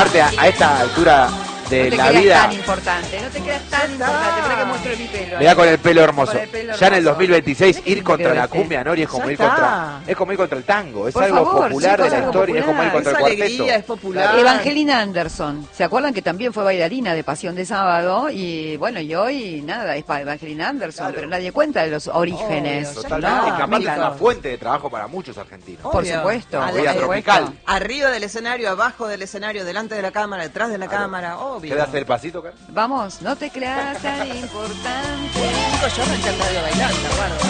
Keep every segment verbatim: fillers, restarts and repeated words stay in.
aparte a, a esta altura de no la te vida. tan importante, no te creas tan importante, para que muestre mi pelo. Mirá con el pelo hermoso. El pelo ya en el hermoso. dos mil veintiséis ¿Qué ir contra tiene que la ver? cumbia, Nori, es como Ya ir está. contra es como ir contra el tango, es Por algo favor, popular chicos, de la algo historia, es como ir popular. contra Es el alegría, cuarteto. es popular. Evangelina Anderson, ¿se acuerdan que también fue bailarina de Pasión de Sábado? Y bueno, y hoy nada, es para Evangelina Anderson, Claro. pero nadie cuenta de los orígenes. Obvio, Totalmente, No, y capaz es míticos. una fuente de trabajo para muchos argentinos. Por Obvio. supuesto. A- Vida a- tropical. Arriba del escenario, abajo del escenario, delante de la cámara, detrás de la Claro. cámara, obvio. ¿Querés hacer el pasito, Karen? Vamos, no te creas tan importante. Chicos, yo me encantado bailar, ¿te acuerdas?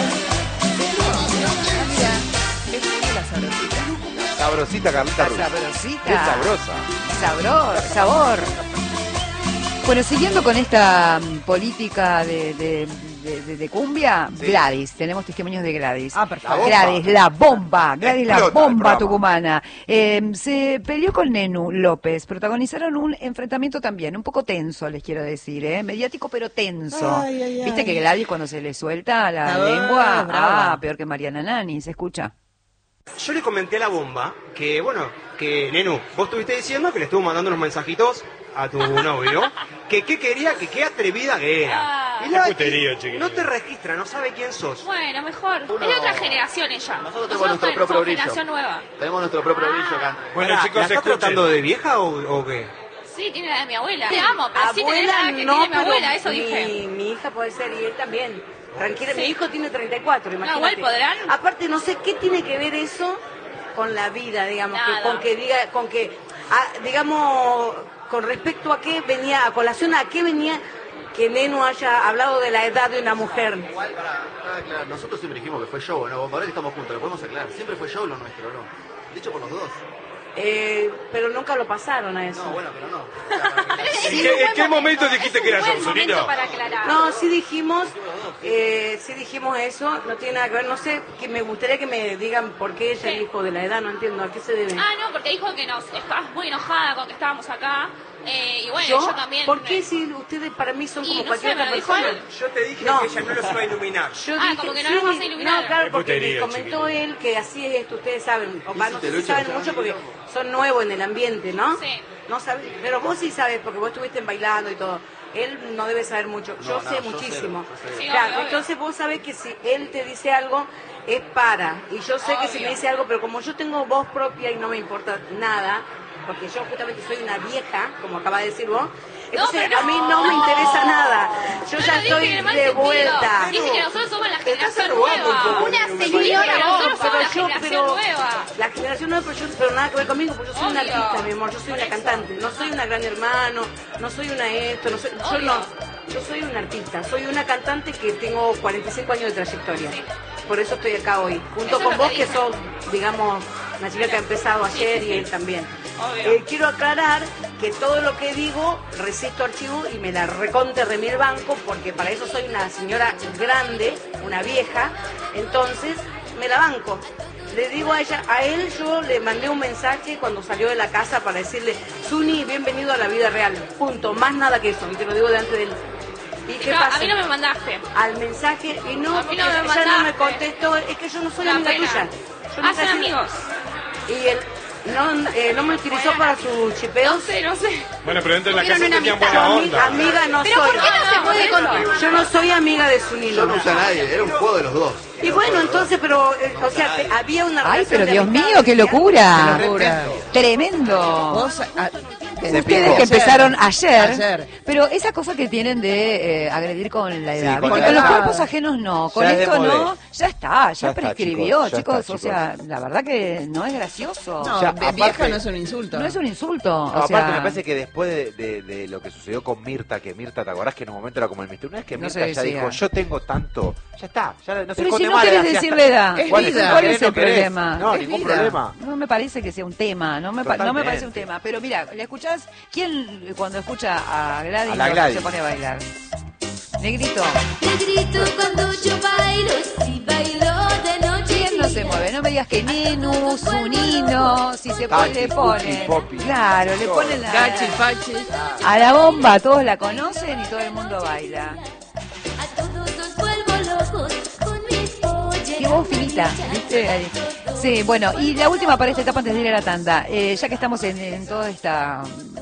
Ah, mira, Qué fue la sabrosita. Sabrosita, Carlita la Ruiz. sabrosita. Qué sabrosa. Sabor, sabor. Bueno, siguiendo con esta mm, política de, de, de, de- de cumbia, Sí. Gladys, tenemos testimonios de Gladys. Ah, perfecto. La bomba. Gladys, la bomba, Gladys, la Explota el bomba programa. tucumana. Eh, se peleó con Nenu López, protagonizaron un enfrentamiento también, un poco tenso, les quiero decir, ¿eh? Mediático pero tenso. Ay, ay, Viste ay. que Gladys cuando se le suelta la Ah, lengua, brava. ah, peor que Mariana Nani, se escucha. Yo le comenté a la bomba que, bueno, que, Nenu, vos estuviste diciendo que le estuvo mandando unos mensajitos a tu novio, que qué quería, que qué atrevida que era. Ah. Y la- Qué puterío, chiquilín. no te registra, no sabe quién sos. Bueno, mejor. Es de otra generación ella. Nosotros tenemos nuestro somos- propio somos brillo. generación nueva. Tenemos nuestro propio brillo acá. Bueno, Pará, chicos, ¿la estás escuchen. tratando de vieja o, o qué? Sí, tiene la de mi abuela. Te amo, pero sí tiene Abuela la que no, tiene mi pero abuela, eso mi, dije. mi hija puede ser y él también. Tranquila, Sí. mi hijo tiene treinta y cuatro, imagínate. igual podrán. Aparte, no sé qué tiene que ver eso con la vida, digamos, que, Nada. con que diga, con que, ah, digamos, con respecto a qué venía, a colación a qué venía que Nenu haya hablado de la edad de una mujer. Igual para, para aclarar, nosotros siempre dijimos que fue show, ¿no? Ahora que estamos juntos, lo podemos aclarar. Siempre fue show lo nuestro, ¿no? Dicho por los dos. Eh, pero nunca lo pasaron a eso. No, bueno, pero no. ¿En qué, en qué momento dijiste que era Es un buen Johnsonito? momento para aclarar. No, sí dijimos, eh, sí dijimos eso, no tiene nada que ver, no sé, que me gustaría que me digan por qué ella Sí. dijo de la edad, no entiendo a qué se debe. Ah, no, porque dijo que nos estabas muy enojada con que estábamos acá. Eh, y bueno, ¿Yo? yo, también. ¿Por qué si ustedes para mí son Y como no cualquier sé, me otra lo dijo persona? él. Yo te dije No. que ella no los iba a iluminar. Yo Ah, dije, como que no sí, nos vas a iluminar. No, claro, Qué porque putería, me comentó chiquilín. él que así es esto, ustedes saben, o va, no te sé lo si echo, saben ya, mucho porque micrófono. son nuevos en el ambiente, ¿no? Sí. No saben, pero vos sí sabes porque vos estuviste bailando y todo. Él no debe saber mucho, yo No, no, sé yo muchísimo. cero, yo cero. Sí, Claro, obvio, obvio. entonces vos sabés que si él te dice algo es para, y yo sé que si Obvio. me dice algo, pero como yo tengo voz propia y no me importa nada, porque yo justamente soy una vieja, como acaba de decir vos, entonces pero a mí no me interesa nada. Yo No ya lo dije estoy en el mal de sentido. vuelta. Dije que nosotros somos la Te estás generación arrugando un nueva. poco, Una Nenu, me señora, parece. nosotros somos la pero yo, generación pero nueva. la generación nueva, pero, yo, pero nada que ver conmigo, porque yo soy una Obvio. artista, mi amor, yo soy Por una eso. cantante, no soy una gran hermano, no soy una esto, no soy, yo Obvio. no, yo soy una artista, soy una cantante que tengo cuarenta y cinco años de trayectoria, Sí. por eso estoy acá hoy, junto Eso con es lo vos que que dije. sos, digamos, una chica que ha empezado Sí, ayer sí, y sí. él también. Obvio. Eh, quiero aclarar que todo lo que digo resisto archivo y me la reconte remil banco porque para eso soy una señora grande, una vieja, entonces me la banco. Le digo a ella, a él yo le mandé un mensaje cuando salió de la casa para decirle, Zuni, bienvenido a la vida real, punto, más nada que eso, y te lo digo delante de él. ¿Y qué No, pasa? a mí no me mandaste. Al mensaje, y no, A mí porque no me ella no me mandaste. contestó, es que yo no soy Una amiga pena. tuya. Yo Ah, nunca son he sido- amigos. Y él no, eh, no me utilizó para sus chipeos. No sé, no sé. Bueno, pero dentro de la Tuvieron casa una tenían amistad. buena Ami- onda. amiga no Pero soy. ¿por qué no se puede contar? Yo no soy amiga de Zunilo. Yo no usé a nadie, era un juego de los dos. Y bueno, entonces, pero, eh, o sea, te- había una Ay, relación pero de Dios amistad, mío, qué decía. locura. Locura. Tremendo. Vos, ah, Ustedes picó. que empezaron ayer, Ayer. pero esa cosa que tienen de eh, agredir con la edad, con ¿viste? la Con los edad. cuerpos ajenos no, con Ya es de esto modé. no, ya está, ya, Ya está, prescribió, chicos, ya chicos, está, o sea, la verdad que no es gracioso, no, Ya, de aparte- vieja no es un insulto. no es un insulto, o No, sea, aparte me parece que después de, de- de lo que sucedió con Mirta, que Mirta, ¿te acordás que en un momento era como el misterio? Una vez que No Mirta se ya decía. dijo, yo tengo tanto, ya está, ya no se pero si esconde no más, querés ya está. decir la edad, Es ¿cuál, vida. es, cuál es No el querés. problema? No, Es ningún vida. problema. No me parece que sea un tema, no me, pa- no me Totalmente. parece un tema. Pero mira, ¿le escuchás? ¿Quién cuando escucha a Gladys, A la no Gladys. se pone a bailar? Negrito, Negrito cuando yo bailo, si bailo de noche. ¿quién no se mueve? No me digas que Nenu, Zunino, si se pone, Tati, le Tuki, ponen. Popi. Claro, le ponen la, Gachi, fachi. a la bomba, todos la conocen y todo el mundo baila. A todos los vuelvo locos con mis polleras. Qué voz finita, ¿viste? Ahí. Sí, bueno, y la última para esta etapa antes de ir a la tanda, eh, ya que estamos en, en toda esta